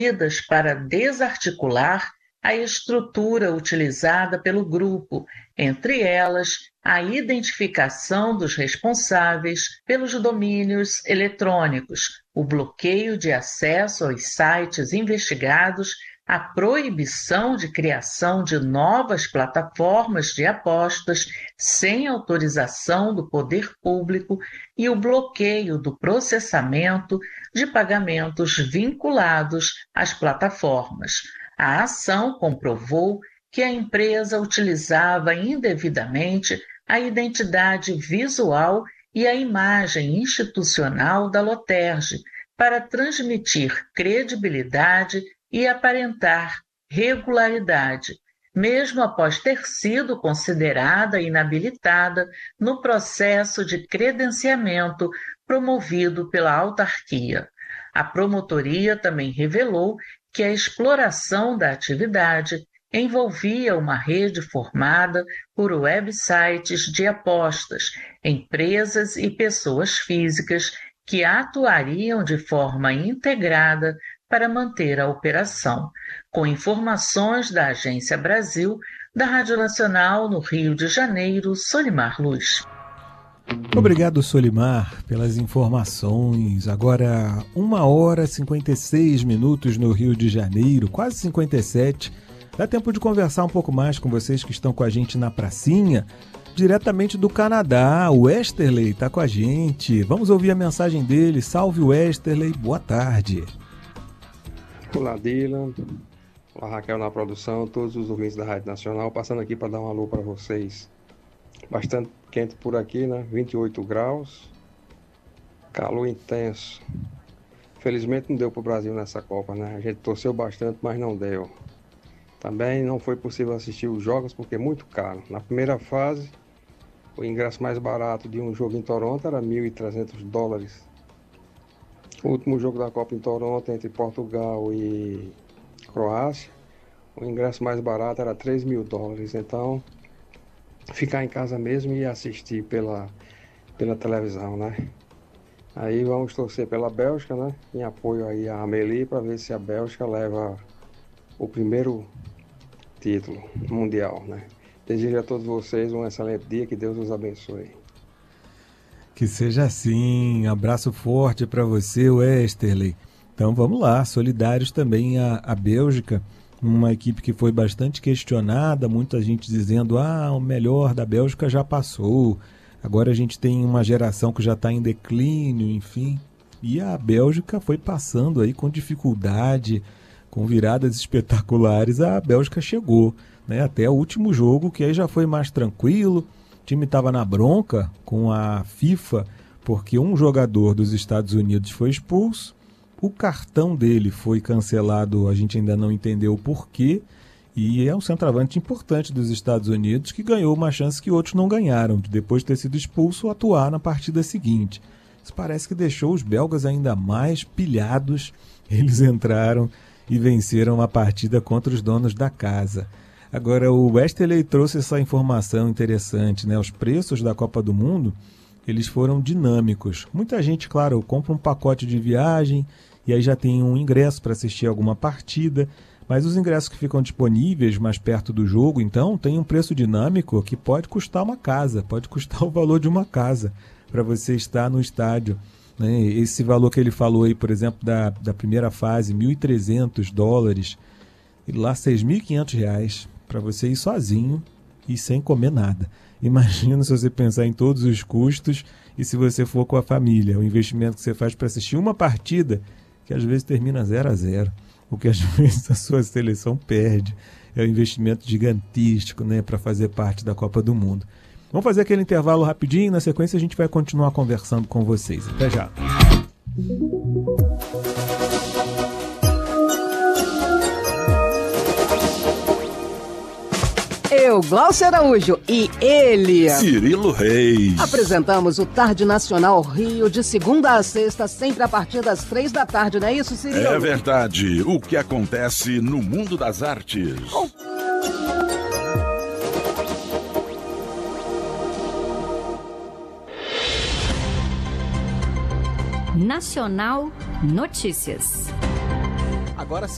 medidas para desarticular a estrutura utilizada pelo grupo, entre elas a identificação dos responsáveis pelos domínios eletrônicos, o bloqueio de acesso aos sites investigados, a proibição de criação de novas plataformas de apostas sem autorização do poder público e o bloqueio do processamento de pagamentos vinculados às plataformas. A ação comprovou que a empresa utilizava indevidamente a identidade visual e a imagem institucional da Loterge para transmitir credibilidade e aparentar regularidade, mesmo após ter sido considerada inabilitada no processo de credenciamento promovido pela autarquia. A promotoria também revelou que a exploração da atividade envolvia uma rede formada por websites de apostas, empresas e pessoas físicas que atuariam de forma integrada para manter a operação. Com informações da Agência Brasil, da Rádio Nacional no Rio de Janeiro, Solimar Luz. Obrigado, Solimar, pelas informações. Agora, 1h56 no Rio de Janeiro, quase 57. Dá tempo de conversar um pouco mais com vocês que estão com a gente na pracinha. Diretamente do Canadá, o Westerley está com a gente. Vamos ouvir a mensagem dele. Salve, Westerley, boa tarde. Olá, Dylan. Olá, Raquel na produção, todos os ouvintes da Rádio Nacional, passando aqui para dar um alô para vocês. Bastante quente por aqui, né? 28 graus, calor intenso. Felizmente não deu para o Brasil nessa Copa, né? A gente torceu bastante, mas não deu. Também não foi possível assistir os jogos porque é muito caro. Na primeira fase, o ingresso mais barato de um jogo em Toronto era $1.300. O último jogo da Copa em Toronto, entre Portugal e Croácia, o ingresso mais barato era $3.000. Então, ficar em casa mesmo e assistir pela televisão, né? Aí vamos torcer pela Bélgica, né? Em apoio aí à Amélie, para ver se a Bélgica leva o primeiro título mundial, né? Desejo a todos vocês um excelente dia, que Deus os abençoe. Que seja assim. Abraço forte para você, Westerley. Então vamos lá, solidários também à Bélgica, uma equipe que foi bastante questionada, muita gente dizendo, o melhor da Bélgica já passou, agora a gente tem uma geração que já está em declínio, enfim. E a Bélgica foi passando aí com dificuldade, com viradas espetaculares, a Bélgica chegou, né, até o último jogo, que aí já foi mais tranquilo. O time estava na bronca com a FIFA, porque um jogador dos Estados Unidos foi expulso, o cartão dele foi cancelado, a gente ainda não entendeu o porquê, e é um centroavante importante dos Estados Unidos que ganhou uma chance que outros não ganharam, de depois de ter sido expulso, atuar na partida seguinte. Isso parece que deixou os belgas ainda mais pilhados, eles entraram e venceram a partida contra os donos da casa. Agora, o Westerley trouxe essa informação interessante, né? Os preços da Copa do Mundo, eles foram dinâmicos. Muita gente, claro, compra um pacote de viagem e aí já tem um ingresso para assistir alguma partida, mas os ingressos que ficam disponíveis mais perto do jogo, então, tem um preço dinâmico que pode custar uma casa, pode custar o valor de uma casa para você estar no estádio, né? Esse valor que ele falou aí, por exemplo, da primeira fase, $1.300, e lá R$6.500 para você ir sozinho e sem comer nada. Imagina se você pensar em todos os custos e se você for com a família, o investimento que você faz para assistir uma partida que às vezes termina 0-0, o que às vezes a sua seleção perde. É um investimento gigantesco, né, para fazer parte da Copa do Mundo. Vamos fazer aquele intervalo rapidinho, na sequência a gente vai continuar conversando com vocês. Até já! Eu, Glaucio Araújo, e ele, Cirilo Reis. Apresentamos o Tarde Nacional Rio de segunda a sexta, sempre a partir das 3 da tarde, não é isso, Cirilo? É verdade. O que acontece no mundo das artes. Nacional Notícias. Agora